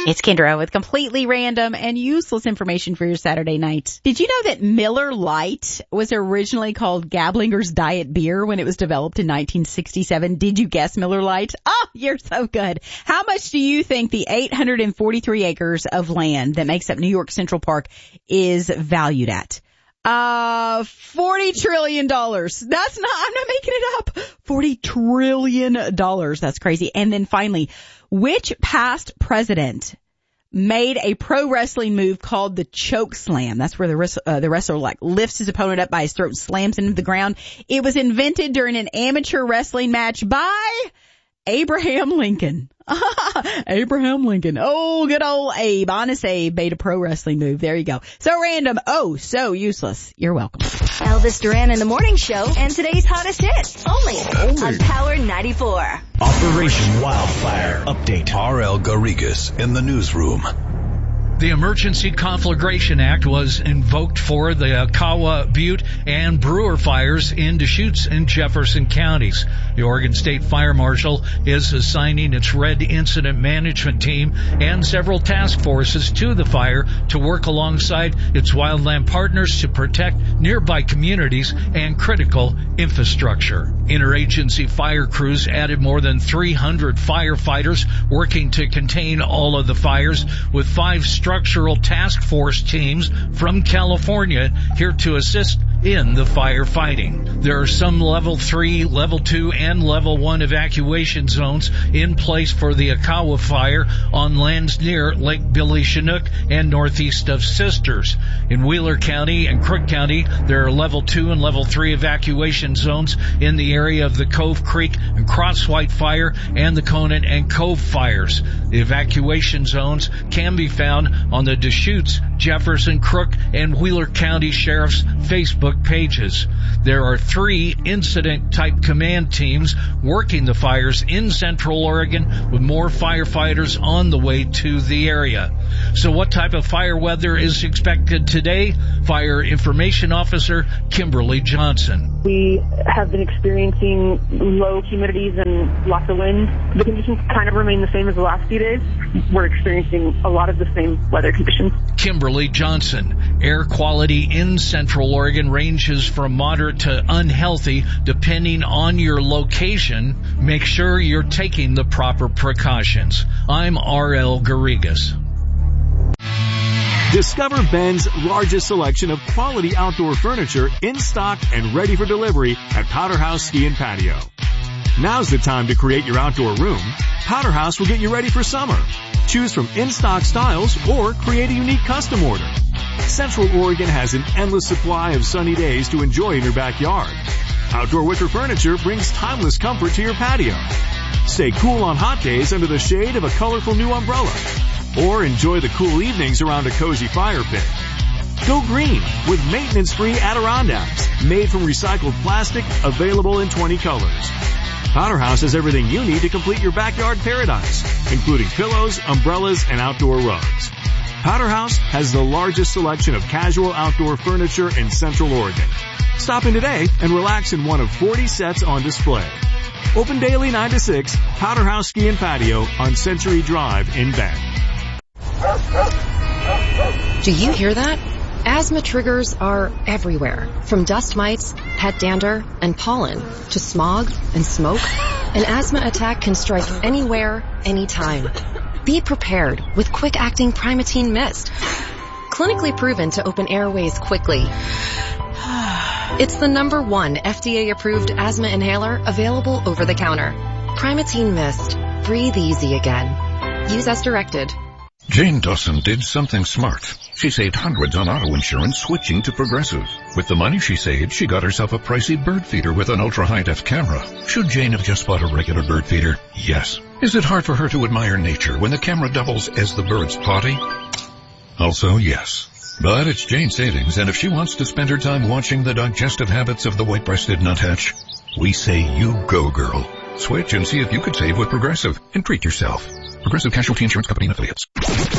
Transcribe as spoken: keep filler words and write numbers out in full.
It's Kendra with completely random and useless information for your Saturday night. Did you know that Miller Lite was originally called Gablinger's Diet Beer when it was developed in nineteen sixty-seven? Did you guess Miller Lite? Oh, you're so good. How much do you think the eight hundred forty-three acres of land that makes up New York Central Park is valued at? Uh, forty trillion dollars. That's not, I'm not making it up. forty trillion dollars. That's crazy. And then finally, which past president made a pro wrestling move called the choke slam? That's where the wrestler, uh, the wrestler like lifts his opponent up by his throat and slams him to the ground. It was invented during an amateur wrestling match by Abraham Lincoln. Abraham Lincoln. Oh, good old Abe. Honest Abe made a pro wrestling move. There you go. So random. Oh, so useless. You're welcome. Elvis Duran in the Morning Show and today's hottest hits. Only, only. on Power ninety-four. Operation Wildfire Update. R L Garrigues in the newsroom. The Emergency Conflagration Act was invoked for the Ocala, Butte, and Brewer fires in Deschutes and Jefferson counties. The Oregon State Fire Marshal is assigning its Red Incident Management Team and several task forces to the fire to work alongside its wildland partners to protect nearby communities and critical infrastructure. Interagency fire crews added more than three hundred firefighters working to contain all of the fires, with five structural task force teams from California here to assist in the firefighting. There are some level three, level two, and level one evacuation zones in place for the Ocala fire on lands near Lake Billy Chinook and northeast of Sisters. In Wheeler County and Crook County, there are level two and level three evacuation zones in the area of the Cove Creek and Crosswhite fire and the Conant and Cove fires. The evacuation zones can be found on the Deschutes, Jefferson, Crook, and Wheeler County Sheriff's Facebook pages. There are three incident-type command teams working the fires in Central Oregon, with more firefighters on the way to the area. So what type of fire weather is expected today? Fire Information Officer Kimberly Johnson. We have been experiencing low humidities and lots of wind. The conditions kind of remain the same as the last few days. We're experiencing a lot of the same weather conditions. Kimberly Johnson. Air quality in Central Oregon ranges from moderate to unhealthy depending on your location. Make sure you're taking the proper precautions. I'm R L Garrigues. Discover Ben's largest selection of quality outdoor furniture in stock and ready for delivery at Powder House Ski and Patio. Now's the time to create your outdoor room. Powder House will get you ready for summer. Choose from in-stock styles or create a unique custom order. Central Oregon has an endless supply of sunny days to enjoy in your backyard. Outdoor wicker furniture brings timeless comfort to your patio. Stay cool on hot days under the shade of a colorful new umbrella. Or enjoy the cool evenings around a cozy fire pit. Go green with maintenance-free Adirondacks made from recycled plastic, available in twenty colors. Powder House has everything you need to complete your backyard paradise, including pillows, umbrellas, and outdoor rugs. Powder House has the largest selection of casual outdoor furniture in Central Oregon. Stop in today and relax in one of forty sets on display. Open daily nine to six, Powder House Ski and Patio on Century Drive in Bend. Do you hear that? Asthma triggers are everywhere, from dust mites, pet dander, and pollen, to smog and smoke. An asthma attack can strike anywhere, anytime. Be prepared with quick-acting Primatene Mist. Clinically proven to open airways quickly. It's the number one F D A-approved asthma inhaler available over the counter. Primatene Mist. Breathe easy again. Use as directed. Jane Dawson did something smart. She saved hundreds on auto insurance switching to Progressive. With the money she saved, she got herself a pricey bird feeder with an ultra-high-def camera. Should Jane have just bought a regular bird feeder? Yes. Is it hard for her to admire nature when the camera doubles as the bird's potty? Also, yes. But it's Jane's savings, and if she wants to spend her time watching the digestive habits of the white-breasted nuthatch, we say you go, girl. Switch and see if you could save with Progressive and treat yourself. Progressive Casualty Insurance Company and Affiliates.